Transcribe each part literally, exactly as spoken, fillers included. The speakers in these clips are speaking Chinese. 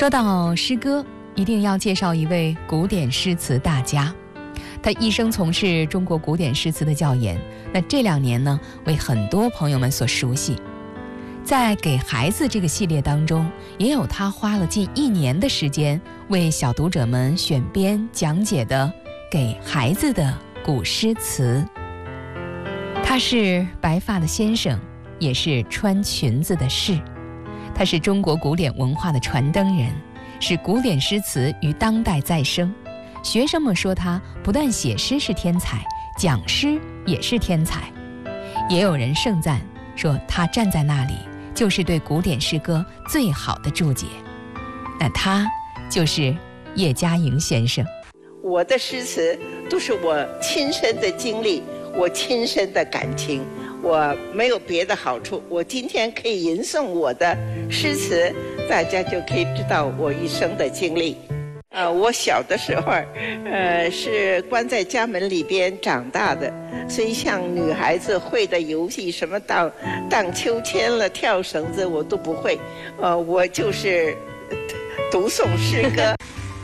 说到诗歌，一定要介绍一位古典诗词大家。他一生从事中国古典诗词的教研，那这两年呢，为很多朋友们所熟悉。在给孩子这个系列当中，也有他花了近一年的时间为小读者们选编讲解的给孩子的古诗词。他是白发的先生，也是穿裙子的士。他是中国古典文化的传灯人，使古典诗词于当代再生。学生们说他不但写诗是天才，讲诗也是天才。也有人盛赞说他站在那里就是对古典诗歌最好的注解。那他就是叶嘉莹先生。 我的诗词都是我亲身的经历，我亲身的感情，我没有别的好处。我今天可以吟诵我的诗词，大家就可以知道我一生的经历。呃，我小的时候，呃，是关在家门里边长大的，所以像女孩子会的游戏，什么荡荡秋千了、跳绳子，我都不会。呃，我就是读诵诗歌。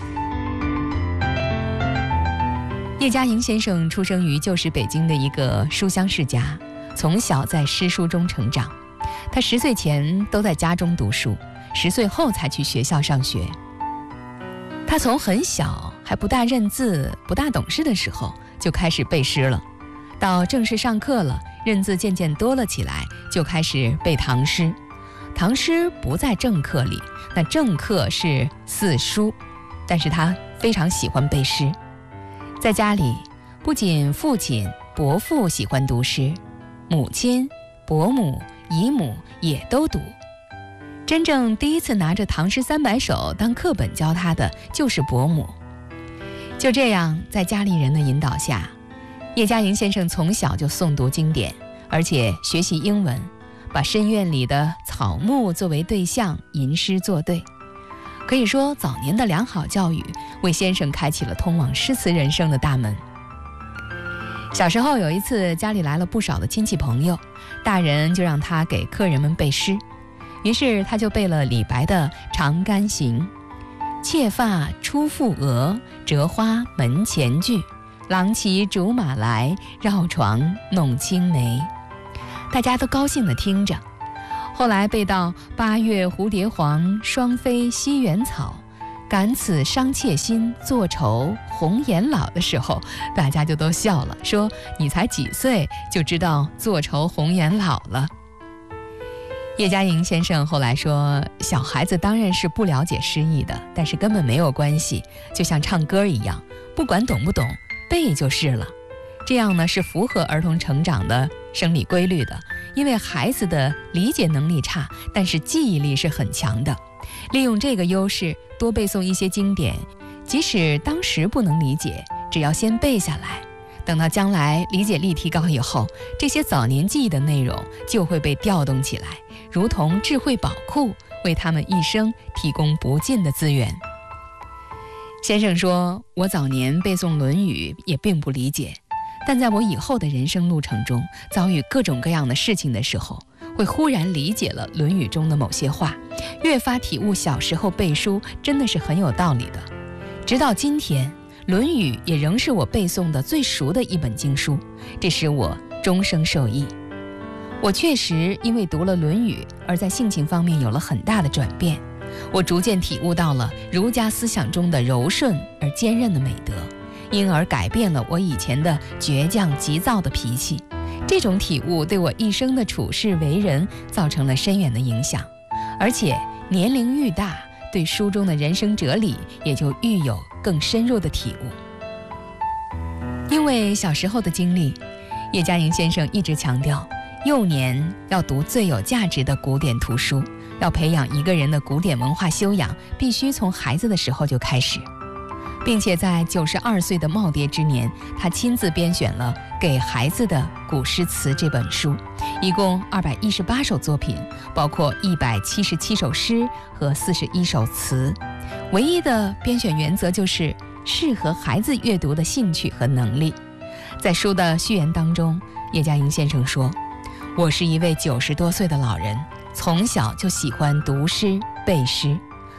叶嘉莹先生出生于旧时北京的一个书香世家，从小在诗书中成长。他十岁前都在家中读书，十岁后才去学校上学。他从很小还不大认字、不大懂事的时候就开始背诗了，到正式上课了，认字渐渐多了起来，就开始背唐诗。唐诗不在正课里，那正课是四书，但是他非常喜欢背诗。在家里，不仅父亲、伯父喜欢读诗，母亲、伯母、姨母也都读。真正第一次拿着《唐诗三百首》当课本教他的就是伯母。就这样，在家里人的引导下，叶嘉莹先生从小就诵读经典，而且学习英文，把深院里的草木作为对象吟诗作对。可以说，早年的良好教育为先生开启了通往诗词人生的大门。小时候有一次，家里来了不少的亲戚朋友，大人就让他给客人们背诗。于是他就背了李白的《长干行》：妾发初覆额，折花门前剧。郎骑竹马来，绕床弄青梅。大家都高兴地听着。后来背到八月蝴蝶黄，双飞西园草。感此伤妾心，作愁红颜老的时候，大家就都笑了，说你才几岁就知道作愁红颜老了。叶嘉莹先生后来说，小孩子当然是不了解诗意的，但是根本没有关系，就像唱歌一样，不管懂不懂，背就是了。这样呢，是符合儿童成长的生理规律的，因为孩子的理解能力差，但是记忆力是很强的。利用这个优势，多背诵一些经典，即使当时不能理解，只要先背下来，等到将来理解力提高以后，这些早年记忆的内容就会被调动起来，如同智慧宝库，为他们一生提供不尽的资源。先生说，我早年背诵《论语》也并不理解，但在我以后的人生路程中，遭遇各种各样的事情的时候，会忽然理解了《论语》中的某些话，越发体悟小时候背书真的是很有道理的。直到今天，《论语》也仍是我背诵的最熟的一本经书，这使我终生受益。我确实因为读了《论语》而在性情方面有了很大的转变，我逐渐体悟到了儒家思想中的柔顺而坚韧的美德，因而改变了我以前的倔强急躁的脾气。这种体悟对我一生的处事为人造成了深远的影响，而且年龄愈大，对书中的人生哲理也就愈有更深入的体悟。因为小时候的经历，叶嘉莹先生一直强调，幼年要读最有价值的古典图书，要培养一个人的古典文化修养，必须从孩子的时候就开始。并且在九十二岁的耄耋之年，他亲自编选了《给孩子的古诗词》这本书，一共二百一十八首作品，包括一百七十七首诗和四十一首词。唯一的编选原则就是适合孩子阅读的兴趣和能力。在书的序言当中，叶嘉莹先生说，我是一位九十多岁的老人，从小就喜欢读诗背诗，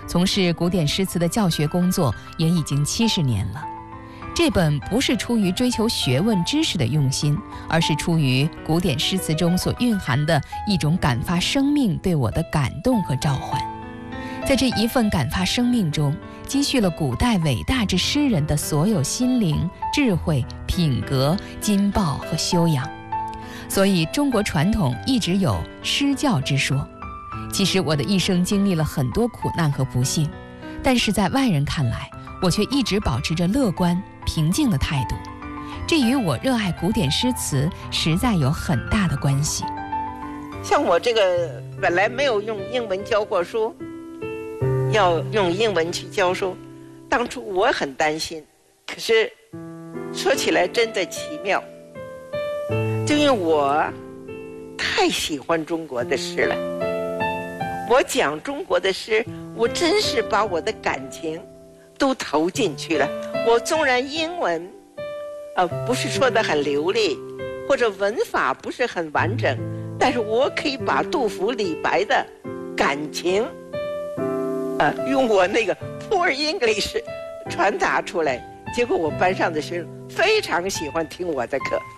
从事古典诗词的教学工作也已经七十年了。这本不是出于追求学问知识的用心，而是出于古典诗词中所蕴含的一种感发生命对我的感动和召唤。在这一份感发生命中，积蓄了古代伟大之诗人的所有心灵、智慧、品格、经报和修养。所以中国传统一直有诗教之说。其实我的一生经历了很多苦难和不幸，但是在外人看来，我却一直保持着乐观平静的态度，这与我热爱古典诗词实在有很大的关系。 像我这个本来没有用英文教过书，要用英文去教书，当初我很担心，可是说起来真的奇妙，就因为我太喜欢中国的诗了。我讲中国的诗，我真是把我的感情都投进去了。我纵然英文呃不是说得很流利，或者文法不是很完整，但是我可以把杜甫、李白的感情呃用我那个 poor English 传达出来。结果我班上的学生非常喜欢听我的课。